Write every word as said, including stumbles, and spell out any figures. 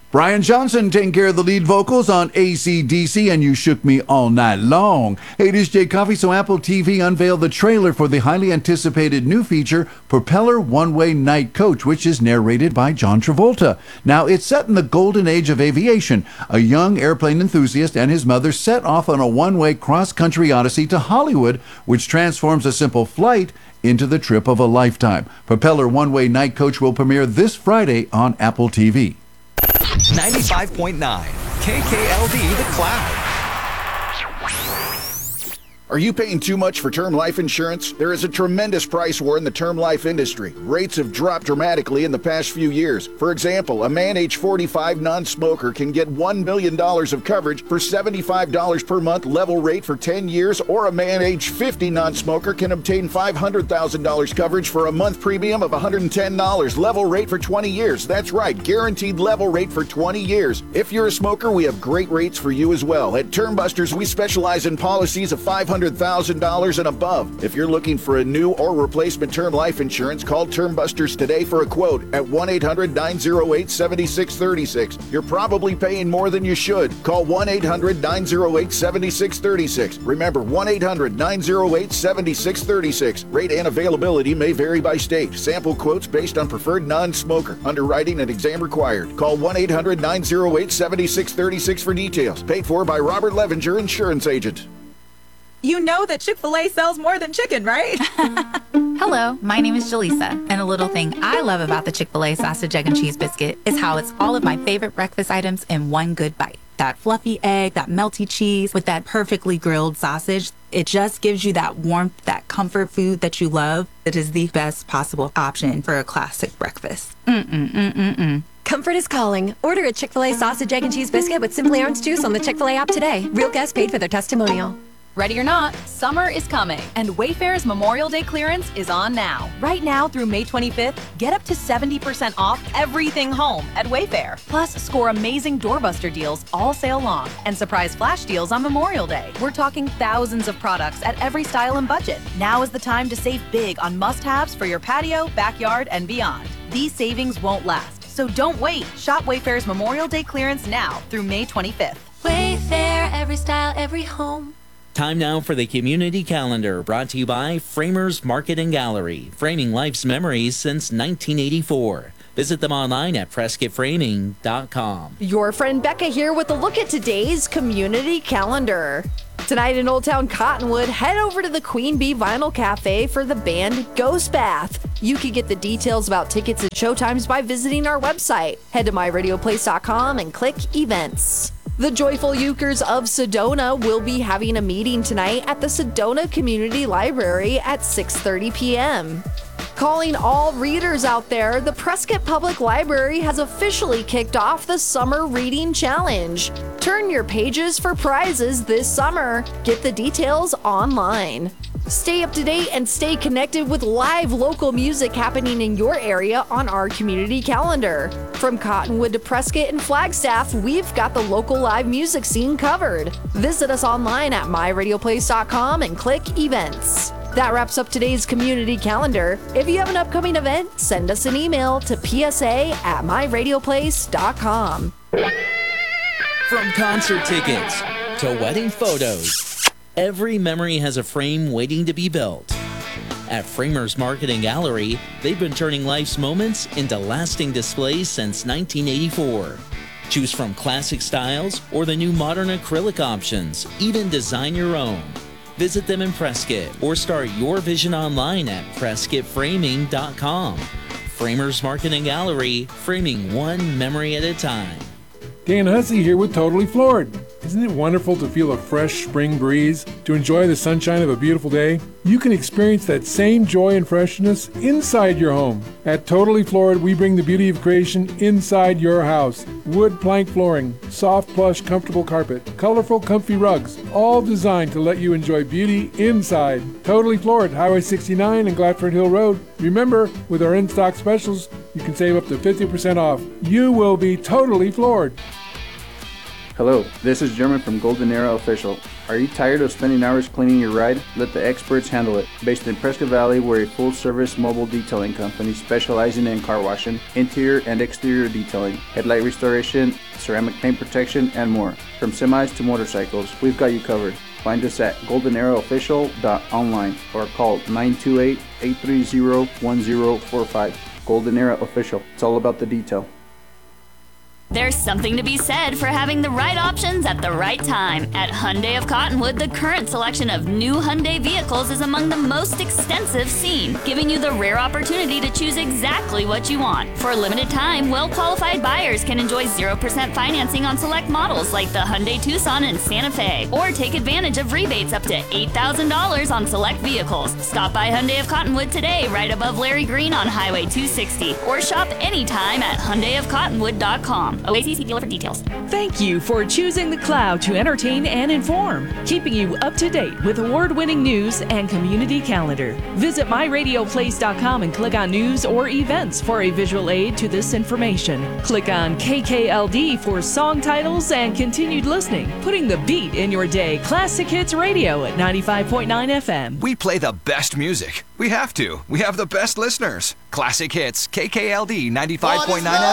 Brian Johnson taking care of the lead vocals on A C D C and You Shook Me All Night Long. Hey, it is Jay Coffee. So Apple T V unveiled the trailer for the highly anticipated new feature, Propeller One-Way Night Coach, which is narrated by John Travolta. Now, it's set in the golden age of aviation. A young airplane enthusiast and his mother set off on a one-way cross-country odyssey to Hollywood, which transforms a simple flight into the trip of a lifetime. Propeller One-Way Night Coach will premiere this Friday on Apple T V. ninety-five point nine K K L D The Cloud. Are you paying too much for term life insurance? There is a tremendous price war in the term life industry. Rates have dropped dramatically in the past few years. For example, a man age forty-five non-smoker can get one million dollars of coverage for seventy-five dollars per month level rate for ten years, or a man age fifty non-smoker can obtain five hundred thousand dollars coverage for a month premium of one hundred ten dollars level rate for twenty years. That's right, guaranteed level rate for twenty years. If you're a smoker, we have great rates for you as well. At Term Busters, we specialize in policies of five hundred thousand dollars and above. If you're looking for a new or replacement term life insurance, call Term Busters today for a quote at one eight hundred nine oh eight seven six three six. You're probably paying more than you should. Call one eight hundred nine oh eight seven six three six. Remember, one eight hundred nine oh eight seven six three six. Rate and availability may vary by state. Sample quotes based on preferred non-smoker. Underwriting and exam required. Call one eight hundred nine oh eight seven six three six for details. Paid for by Robert Levenger, insurance agent. You know that Chick-fil-A sells more than chicken, right? Hello, my name is Jaleesa, and a little thing I love about the Chick-fil-A sausage, egg, and cheese biscuit is how it's all of my favorite breakfast items in one good bite. That fluffy egg, that melty cheese with that perfectly grilled sausage. It just gives you that warmth, that comfort food that you love. It is the best possible option for a classic breakfast. Mm-mm-mm-mm-mm. Comfort is calling. Order a Chick-fil-A sausage, egg, and cheese biscuit with Simply Orange Juice on the Chick-fil-A app today. Real guests paid for their testimonial. Ready or not, summer is coming, and Wayfair's Memorial Day clearance is on now. Right now through May twenty-fifth, get up to seventy percent off everything home at Wayfair. Plus, score amazing doorbuster deals all sale long and surprise flash deals on Memorial Day. We're talking thousands of products at every style and budget. Now is the time to save big on must-haves for your patio, backyard, and beyond. These savings won't last, so don't wait. Shop Wayfair's Memorial Day clearance now through May twenty-fifth. Wayfair, every style, every home. Time now for the Community Calendar, brought to you by Framers Market and Gallery, framing life's memories since nineteen eighty-four. Visit them online at prescott framing dot com. Your friend Becca here with a look at today's Community Calendar. Tonight in Old Town Cottonwood, head over to the Queen Bee Vinyl Cafe for the band Ghost Bath. You can get the details about tickets and showtimes by visiting our website. Head to my radio place dot com and click Events. The Joyful Euchers of Sedona will be having a meeting tonight at the Sedona Community Library at six thirty p.m. Calling all readers out there, the Prescott Public Library has officially kicked off the Summer Reading Challenge. Turn your pages for prizes this summer. Get the details online. Stay up to date and stay connected with live local music happening in your area on our community calendar. From Cottonwood to Prescott and Flagstaff, we've got the local live music scene covered. Visit us online at my radio place dot com and click Events. That wraps up today's community calendar. If you have an upcoming event, send us an email to p s a at my radio place dot com. From concert tickets to wedding photos, every memory has a frame waiting to be built. At Framers Market and Gallery, they've been turning life's moments into lasting displays since nineteen eighty-four. Choose from classic styles or the new modern acrylic options. Even design your own. Visit them in Prescott or start your vision online at prescott framing dot com. Framers Market and Gallery, framing one memory at a time. Dan Hussey here with Totally Floored. Isn't it wonderful to feel a fresh spring breeze, to enjoy the sunshine of a beautiful day? You can experience that same joy and freshness inside your home. At Totally Floored, we bring the beauty of creation inside your house. Wood plank flooring, soft plush comfortable carpet, colorful comfy rugs, all designed to let you enjoy beauty inside. Totally Floored, Highway sixty-nine and Gladford Hill Road. Remember, with our in-stock specials, you can save up to fifty percent off. You will be totally floored. Hello, this is German from Golden Era Official. Are you tired of spending hours cleaning your ride? Let the experts handle it. Based in Prescott Valley, we're a full-service mobile detailing company specializing in car washing, interior and exterior detailing, headlight restoration, ceramic paint protection, and more. From semis to motorcycles, we've got you covered. Find us at golden era official dot online or call nine two eight, eight three zero, one zero four five. Golden Era Official. It's all about the detail. There's something to be said for having the right options at the right time. At Hyundai of Cottonwood, the current selection of new Hyundai vehicles is among the most extensive seen, giving you the rare opportunity to choose exactly what you want. For a limited time, well-qualified buyers can enjoy zero percent financing on select models like the Hyundai Tucson and Santa Fe, or take advantage of rebates up to eight thousand dollars on select vehicles. Stop by Hyundai of Cottonwood today, right above Larry Green on Highway two sixty, or shop anytime at hyundai of cottonwood dot com. O A C C dealer for details. Thank you for choosing the Cloud to entertain and inform, keeping you up to date with award-winning news and community calendar. Visit my radio place dot com and click on news or events for a visual aid to this information. Click on K K L D for song titles and continued listening, putting the beat in your day. Classic Hits Radio at ninety-five point nine F M. We play the best music. We have to. We have the best listeners. Classic Hits, K K L D ninety-five point nine F M.